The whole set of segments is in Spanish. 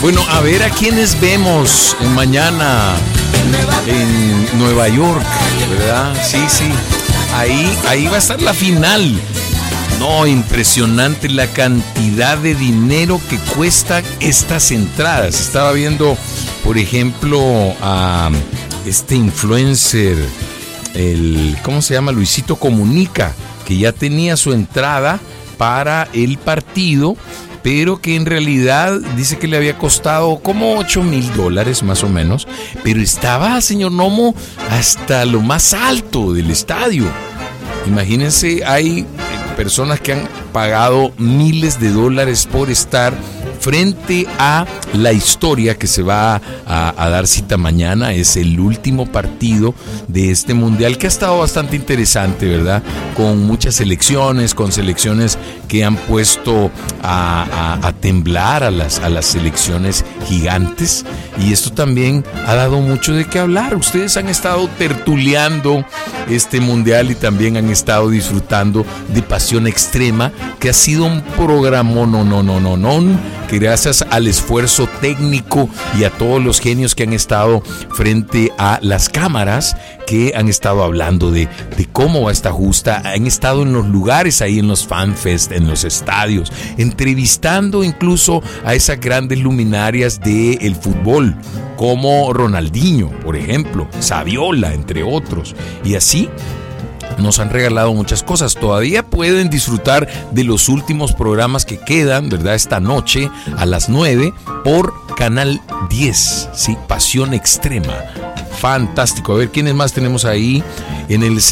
Bueno, a ver a quiénes vemos mañana en Nueva York, ¿verdad? Sí. Ahí va a estar la final. No, impresionante la cantidad de dinero que cuestan estas entradas. Estaba viendo, por ejemplo, a este influencer, ¿cómo se llama? Luisito Comunica, que ya tenía su entrada para el partido, pero que en realidad dice que le había costado como $8,000 más o menos, pero estaba, señor Nomo, hasta lo más alto del estadio. Imagínense, hay personas que han pagado miles de dólares por estar frente a la historia que se va a dar cita mañana. Es el último partido de este mundial, que ha estado bastante interesante, ¿verdad? Con muchas selecciones, con selecciones que han puesto a temblar a las selecciones gigantes, y esto también ha dado mucho de qué hablar. Ustedes han estado tertuleando este mundial y también han estado disfrutando de Pasión Extrema, que ha sido un programa que gracias al esfuerzo técnico y a todos los genios que han estado frente a las cámaras, que han estado hablando de cómo va esta justa, han estado en los lugares ahí, en los fanfest, en los estadios, entrevistando incluso a esas grandes luminarias del fútbol, como Ronaldinho, por ejemplo, Saviola, entre otros, y así nos han regalado muchas cosas. Todavía pueden disfrutar de los últimos programas que quedan, ¿verdad? Esta noche a las 9 por Canal 10, ¿sí? Pasión Extrema. Fantástico. A ver, ¿quiénes más tenemos ahí? En el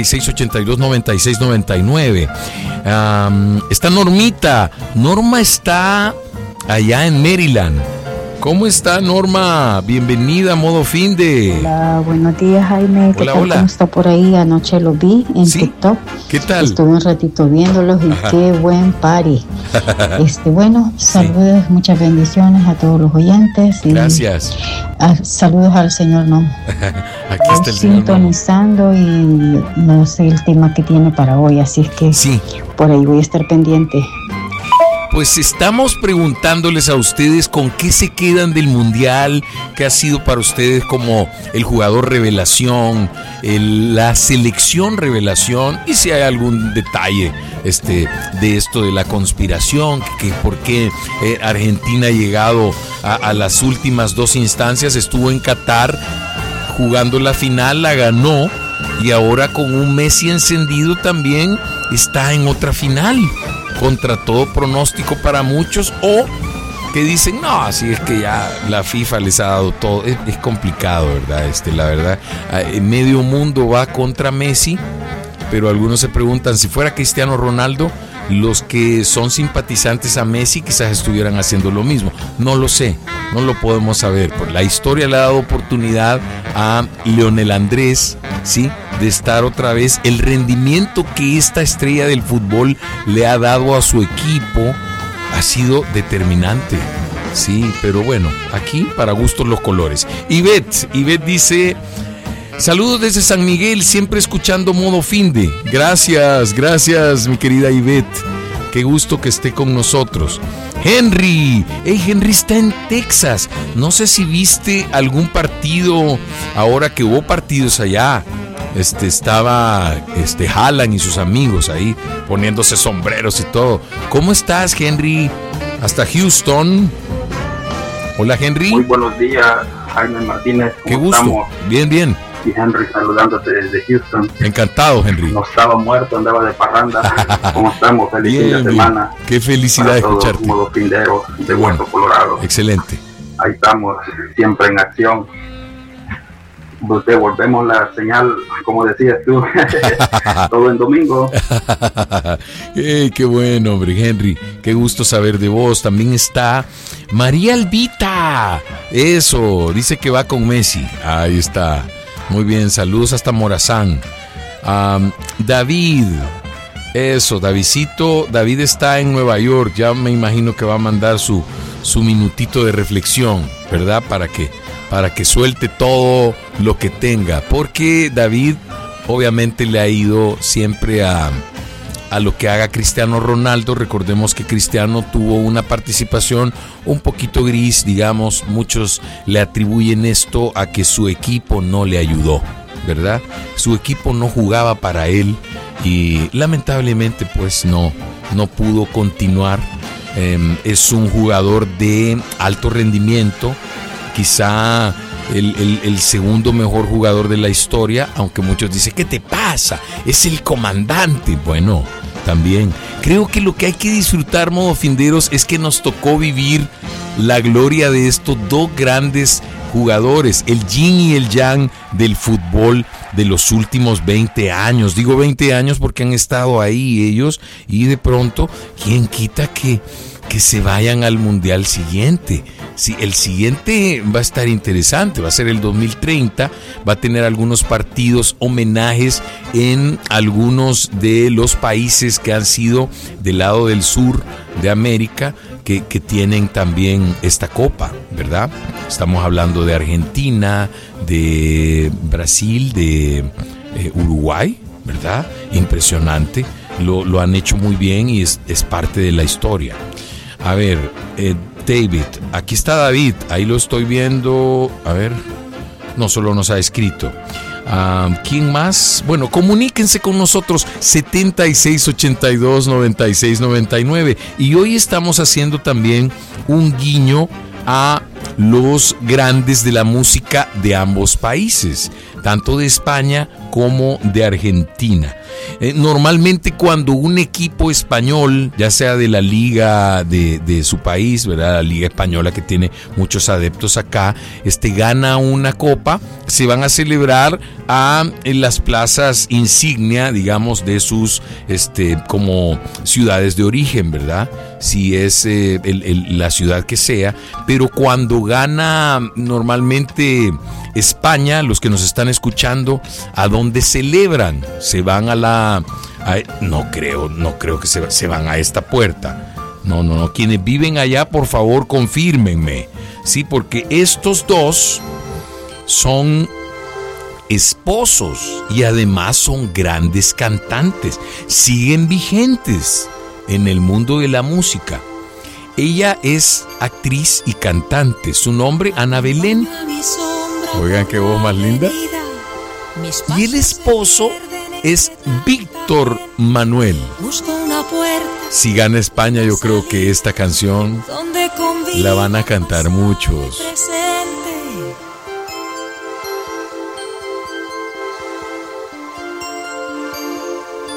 7682-9699. Está Normita. Norma está allá en Maryland. ¿Cómo está, Norma? Bienvenida a Modo Finde. Hola, buenos días, Jaime. Hola. ¿Cómo está por ahí? Anoche los vi en TikTok. ¿Qué tal? Estuve un ratito viéndolos y qué buen party. Bueno, saludos, muchas bendiciones a todos los oyentes. Y gracias. Saludos al señor Nomo. Aquí está el señor sintonizando y no sé el tema que tiene para hoy, así es que por ahí voy a estar pendiente. Pues estamos preguntándoles a ustedes con qué se quedan del Mundial, qué ha sido para ustedes como el jugador revelación, la selección revelación, y si hay algún detalle de esto de la conspiración, que por qué Argentina ha llegado a las últimas 2 instancias, estuvo en Qatar jugando la final, la ganó, y ahora con un Messi encendido también está en otra final, contra todo pronóstico para muchos, o que dicen, no, así es que ya la FIFA les ha dado todo. Es complicado, ¿verdad? La verdad, medio mundo va contra Messi, pero algunos se preguntan, si fuera Cristiano Ronaldo, los que son simpatizantes a Messi quizás estuvieran haciendo lo mismo. No lo sé, no lo podemos saber. La historia le ha dado oportunidad a Lionel Andrés, ¿sí?, de estar otra vez. El rendimiento que esta estrella del fútbol le ha dado a su equipo ha sido determinante. Sí, pero bueno, aquí para gustos los colores. Ivette dice: saludos desde San Miguel, siempre escuchando Modo Finde. Gracias, mi querida Ivette. Qué gusto que esté con nosotros. Henry está en Texas. No sé si viste algún partido, ahora que hubo partidos allá. Estaba Haaland y sus amigos ahí poniéndose sombreros y todo. ¿Cómo estás, Henry? Hasta Houston. Hola, Henry. Muy buenos días, Jaime Martínez. Qué gusto. Estamos? Bien. Y Henry saludándote desde Houston. Encantado, Henry. No estaba muerto, andaba de parranda. ¿Cómo estamos? Feliz fin de semana. Qué felicidad escucharte. Modo Findero de Huerto Colorado. Excelente. Ahí estamos, siempre en acción. Devolvemos la señal, como decías tú, todo en domingo. Qué bueno, hombre, Henry. Qué gusto saber de vos. También está María Albita. Eso, dice que va con Messi. Ahí está. Muy bien, saludos hasta Morazán. David. Eso, Davidcito. David está en Nueva York. Ya me imagino que va a mandar su minutito de reflexión, ¿verdad? Para que suelte todo lo que tenga, porque David obviamente le ha ido siempre a a lo que haga Cristiano Ronaldo. Recordemos que Cristiano tuvo una participación un poquito gris, digamos, muchos le atribuyen esto a que su equipo no le ayudó, ¿verdad? Su equipo no jugaba para él y lamentablemente pues no pudo continuar. Es un jugador de alto rendimiento, quizá el segundo mejor jugador de la historia, aunque muchos dicen, ¿qué te pasa? Es el comandante. Bueno, también creo que lo que hay que disfrutar, modofinderos, es que nos tocó vivir la gloria de estos dos grandes jugadores, el yin y el yang del fútbol de los últimos 20 años. Digo 20 años porque han estado ahí ellos y de pronto, ¿quién quita que se vayan al mundial siguiente? Sí, el siguiente va a estar interesante, va a ser el 2030, va a tener algunos partidos, homenajes en algunos de los países que han sido del lado del sur de América, que tienen también esta copa, ¿verdad? Estamos hablando de Argentina, de Brasil, de Uruguay, ¿verdad? Impresionante, lo han hecho muy bien y es parte de la historia. A ver, David, aquí está David, ahí lo estoy viendo, a ver, no solo nos ha escrito. ¿Quién más? Bueno, comuníquense con nosotros, 7682-9699. Y hoy estamos haciendo también un guiño a los grandes de la música de ambos países, tanto de España como de Argentina. Normalmente cuando un equipo español, ya sea de la liga de su país, ¿verdad? La liga española que tiene muchos adeptos acá, gana una copa, se van a celebrar en las plazas insignia, digamos, de sus como ciudades de origen, ¿verdad? Si es la ciudad que sea, pero cuando gana normalmente España, los que nos están escuchando, ¿a dónde celebran? Se van no creo que se van a esta puerta. No, quienes viven allá, por favor, confírmenme. Sí, porque estos dos son esposos y además son grandes cantantes, siguen vigentes en el mundo de la música. Ella es actriz y cantante, su nombre Ana Belén. Oigan qué voz más linda. Y el esposo es Víctor Manuel. Si gana España, yo creo que esta canción la van a cantar muchos.